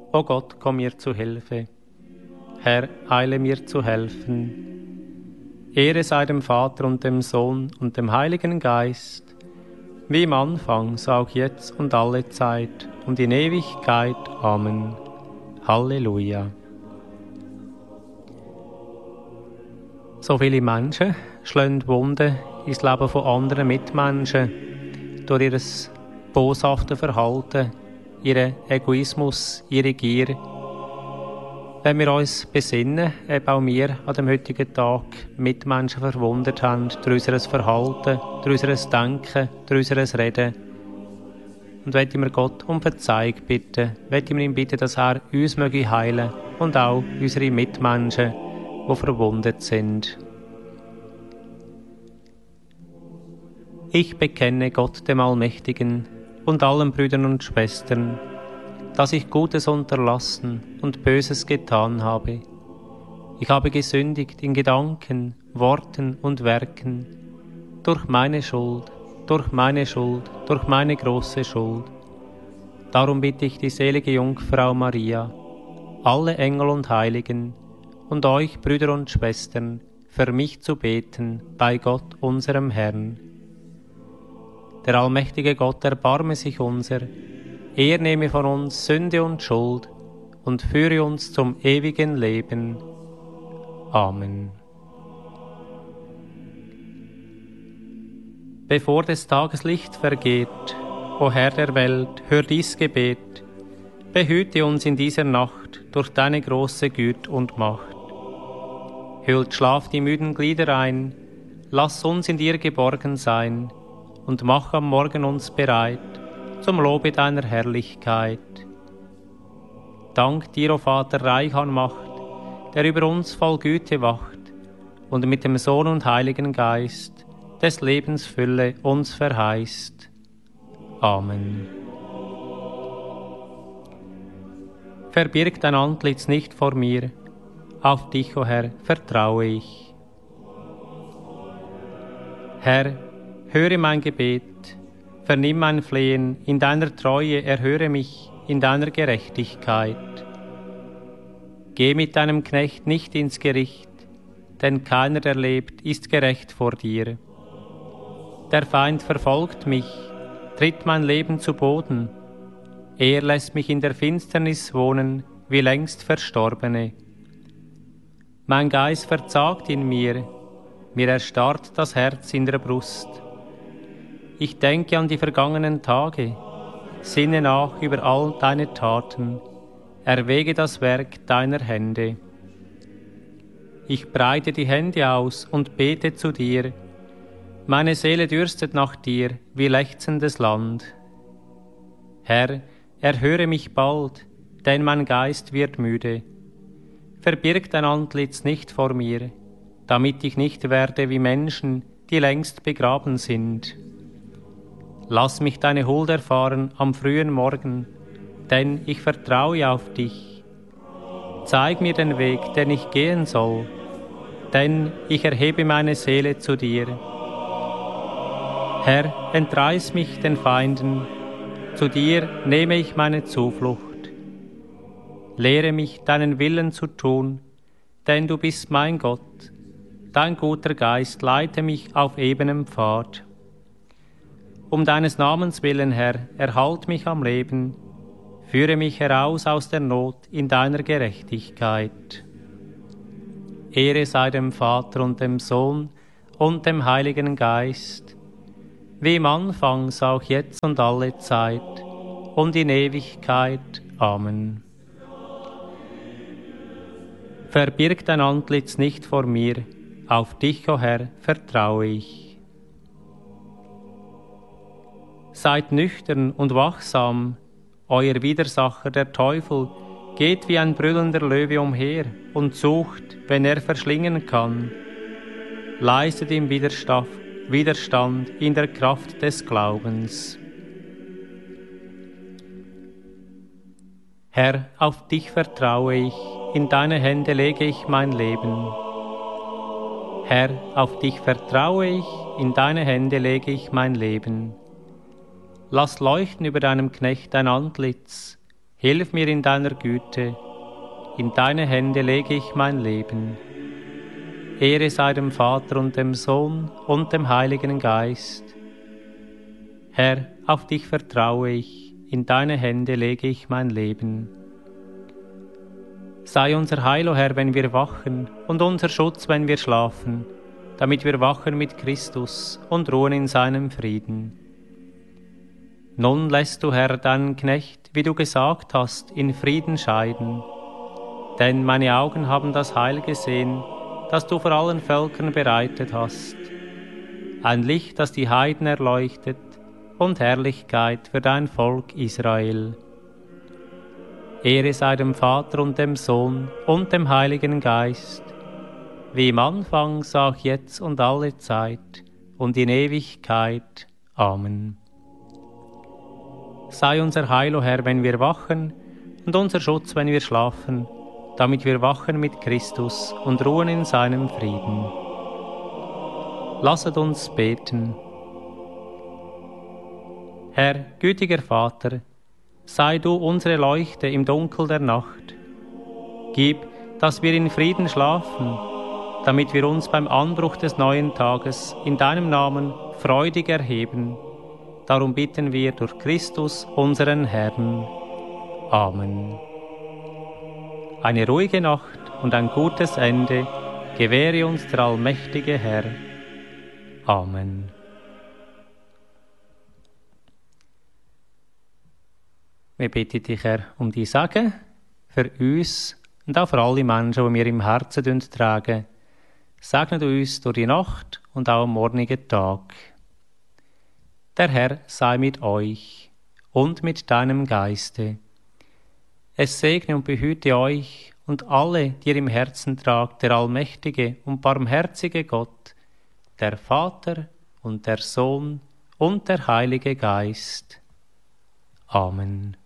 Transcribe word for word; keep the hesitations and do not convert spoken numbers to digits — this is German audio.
O Gott, komm mir zu Hilfe. Herr, eile mir zu helfen. Ehre sei dem Vater und dem Sohn und dem Heiligen Geist, wie im Anfang, so auch jetzt und alle Zeit und in Ewigkeit. Amen. Halleluja. So viele Menschen schlagen Wunden ins Leben von anderen Mitmenschen durch ihr boshaftes Verhalten, ihren Egoismus, ihre Gier. Wenn wir uns besinnen, eben auch wir an dem heutigen Tag Mitmenschen verwundet haben, durch unser Verhalten, durch unser Denken, durch unser Reden. Und wollen wir Gott um Verzeihung bitten, wollen wir ihm bitten, dass er uns möge heilen und auch unsere Mitmenschen, die verwundet sind. Ich bekenne Gott dem Allmächtigen und allen Brüdern und Schwestern, dass ich Gutes unterlassen und Böses getan habe. Ich habe gesündigt in Gedanken, Worten und Werken, durch meine Schuld, durch meine Schuld, durch meine große Schuld. Darum bitte ich die selige Jungfrau Maria, alle Engel und Heiligen und euch, Brüder und Schwestern, für mich zu beten bei Gott, unserem Herrn. Der allmächtige Gott erbarme sich unser, er nehme von uns Sünde und Schuld und führe uns zum ewigen Leben. Amen. Bevor des Tages Licht vergeht, o Herr der Welt, hör dies Gebet, behüte uns in dieser Nacht durch deine große Güte und Macht. Hüllt Schlaf die müden Glieder ein, lass uns in dir geborgen sein und mach am Morgen uns bereit zum Lobe deiner Herrlichkeit. Dank dir, o Vater, reich an Macht, der über uns voll Güte wacht und mit dem Sohn und Heiligen Geist des Lebens Fülle uns verheißt. Amen. Verbirg dein Antlitz nicht vor mir, auf dich, o Herr, vertraue ich. Herr, höre mein Gebet, vernimm mein Flehen, in deiner Treue erhöre mich, in deiner Gerechtigkeit. Geh mit deinem Knecht nicht ins Gericht, denn keiner, der lebt, ist gerecht vor dir. Der Feind verfolgt mich, tritt mein Leben zu Boden. Er lässt mich in der Finsternis wohnen, wie längst Verstorbene. Mein Geist verzagt in mir, mir erstarrt das Herz in der Brust. Ich denke an die vergangenen Tage, sinne nach über all deine Taten, erwäge das Werk deiner Hände. Ich breite die Hände aus und bete zu dir. Meine Seele dürstet nach dir wie lechzendes Land. Herr, erhöre mich bald, denn mein Geist wird müde. Verbirg dein Antlitz nicht vor mir, damit ich nicht werde wie Menschen, die längst begraben sind. Lass mich deine Huld erfahren am frühen Morgen, denn ich vertraue auf dich. Zeig mir den Weg, den ich gehen soll, denn ich erhebe meine Seele zu dir. Herr, entreiß mich den Feinden, zu dir nehme ich meine Zuflucht. Lehre mich, deinen Willen zu tun, denn du bist mein Gott. Dein guter Geist leite mich auf ebenem Pfad. Um deines Namens willen, Herr, erhalt mich am Leben, führe mich heraus aus der Not in deiner Gerechtigkeit. Ehre sei dem Vater und dem Sohn und dem Heiligen Geist, wie im Anfang, so auch jetzt und alle Zeit und in Ewigkeit. Amen. Verbirg dein Antlitz nicht vor mir, auf dich, o Herr, vertraue ich. Seid nüchtern und wachsam, euer Widersacher, der Teufel, geht wie ein brüllender Löwe umher und sucht, wenn er verschlingen kann. Leistet ihm Widerstand, Widerstand in der Kraft des Glaubens. Herr, auf dich vertraue ich, in deine Hände lege ich mein Leben. Herr, auf dich vertraue ich, in deine Hände lege ich mein Leben. Lass leuchten über deinem Knecht dein Antlitz, Hilf mir in deiner Güte, in deine Hände lege ich mein Leben. Ehre sei dem Vater und dem Sohn und dem Heiligen Geist. Herr, auf dich vertraue ich, in deine Hände lege ich mein Leben. Sei unser Heil, o Herr, wenn wir wachen, und unser Schutz, wenn wir schlafen, damit wir wachen mit Christus und ruhen in seinem Frieden. Nun lässt du, Herr, deinen Knecht, wie du gesagt hast, in Frieden scheiden. Denn meine Augen haben das Heil gesehen, das du vor allen Völkern bereitet hast. Ein Licht, das die Heiden erleuchtet, und Herrlichkeit für dein Volk Israel. Ehre sei dem Vater und dem Sohn und dem Heiligen Geist, wie im Anfang, so auch jetzt und alle Zeit und in Ewigkeit. Amen. Sei unser Heil, o Herr, wenn wir wachen, und unser Schutz, wenn wir schlafen, damit wir wachen mit Christus und ruhen in seinem Frieden. Lasset uns beten. Herr, gütiger Vater, sei du unsere Leuchte im Dunkel der Nacht. Gib, dass wir in Frieden schlafen, damit wir uns beim Anbruch des neuen Tages in deinem Namen freudig erheben. Darum bitten wir durch Christus, unseren Herrn. Amen. Eine ruhige Nacht und ein gutes Ende gewähre uns der allmächtige Herr. Amen. Wir bitten dich, Herr, um die Segen für uns und auch für alle Menschen, die wir im Herzen tragen. Segne du uns durch die Nacht und auch am morgigen Tag. Der Herr sei mit euch und mit deinem Geiste. Es segne und behüte euch und alle, die ihr im Herzen tragt, der allmächtige und barmherzige Gott, der Vater und der Sohn und der Heilige Geist. Amen.